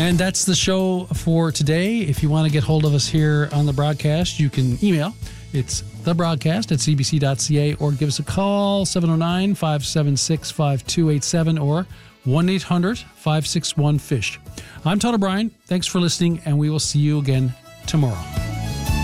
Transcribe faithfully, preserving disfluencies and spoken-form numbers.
And that's the show for today. If you want to get hold of us here on the broadcast, you can email. It's thebroadcast at c b c dot c a or give us a call, seven oh nine, five seven six, five two eight seven or one eight hundred, five six one, FISH. I'm Todd O'Brien. Thanks for listening, and we will see you again tomorrow.